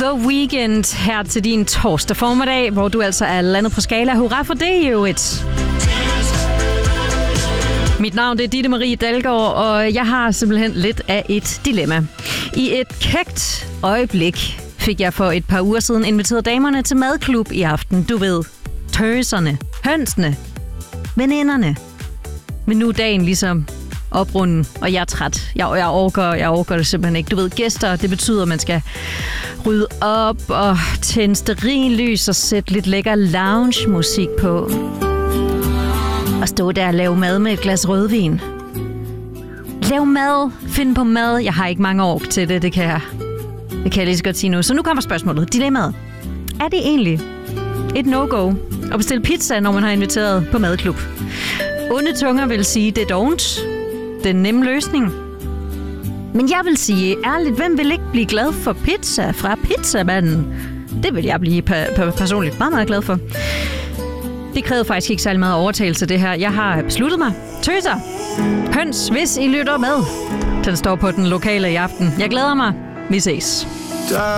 The Weeknd her til din torsdag formiddag, hvor du altså er landet på skala. Hurra for det, jo et. Mit navn det er Ditte Marie Dalgaard, og jeg har simpelthen lidt af et dilemma. I et kægt øjeblik fik jeg for et par uger siden inviteret damerne til madklub i aften. Du ved, tøserne, hønsene, veninderne. Men nu er dagen ligesom oprunden, og jeg er træt. Jeg orker det simpelthen ikke. Du ved, gæster, det betyder, at man skal rydde op og tænde stearinlys og sætte lidt lækker lounge-musik på. Og stå der og lave mad med et glas rødvin. Lav mad, find på mad. Jeg har ikke mange år til det, det kan jeg lige så godt sige nu. Så nu kommer spørgsmålet. Dilemmaet. Er det egentlig et no-go at bestille pizza, når man har inviteret på madklub? Onde tunger vil sige, det er dovent. Den nemme løsning. Men jeg vil sige, ærligt, hvem vil ikke blive glad for pizza fra pizzamanden? Det vil jeg blive personligt meget, meget glad for. Det krævede faktisk ikke særlig meget overtagelse, det her. Jeg har besluttet mig. Tøser! Høns, hvis I lytter med. Den står på den lokale i aften. Jeg glæder mig. Vi ses.